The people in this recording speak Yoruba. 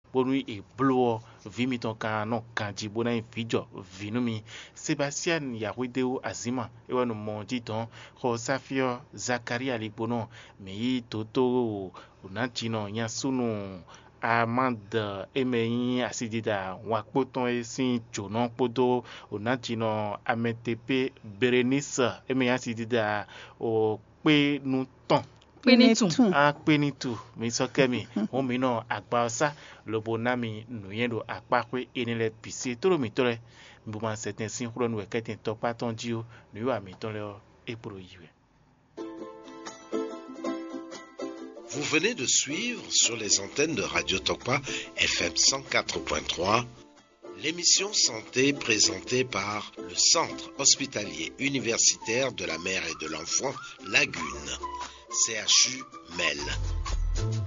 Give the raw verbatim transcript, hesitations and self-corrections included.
bonui e blow vimi ton kano kanji bona fijo vinumi Sebastian Yahwedeu Azima ewa no monji ton ho Safio Zakaria libono mi toto unachino nyasunu Amand emeyin asidida wakpoton esin jonon podo unachino ametepe Berenice emeyin asidida o pe nu ton Penitu. a penitu mi sokemi o mi no agba osa lobo nami nuyendo akpakwe enele pisi toro mi tore mi bo certain sin kuro nu ekete to paton jio nu wa mi ton le epro yiwe. Vous venez de suivre sur les antennes de Radio Tokpa F M cent quatre point trois l'émission Santé présentée par le Centre hospitalier universitaire de la mère et de l'enfant Lagune, C H U Mel.